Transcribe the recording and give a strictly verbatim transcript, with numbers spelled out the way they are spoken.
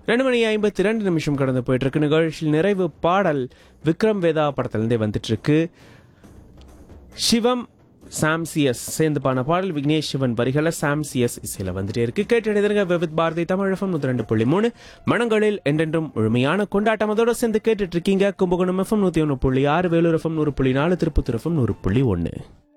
ரெண்டு மணி ஐம்பத்தி ரெண்டு நிமிஷம் கடந்து போயிட்டு இருக்கு. நிகழ்ச்சியில் நிறைவு பாடல் விக்ரம் வேதா படத்திலிருந்தே வந்துட்டு இருக்கு. சிவம் சாம்சியஸ் சேர்ந்து பாடின பாடல் விக்னேஷ் சிவன் வரிகளை சாம்சியஸ் இசையில வந்துட்டே இருக்கு. கேட்டு விவித் பாரதி தமிழ் எஃப்எம் நூத்தி ரெண்டு புள்ளி மூணு மனங்களில் என்றென்றும் முழுமையான கொண்டாட்டம். அதோட சேர்ந்து கேட்டுட்டு இருக்கீங்க கும்பகோணம் எஃப்எம் நூத்தி ஒன்று புள்ளி ஆறு, வேலூர் எஃப்எம் நூறு புள்ளி நாலு, திருப்பத்தூர் எஃப்எம் நூறு புள்ளி ஒன்று.